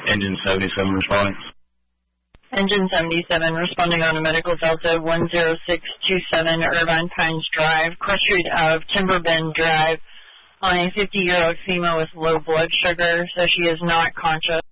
Engine 77 responding. Engine 77 responding on a medical Delta 10627 Irvine Pines Drive, cross street of Timber Bend Drive, on a 50-year-old female with low blood sugar, so she is not conscious.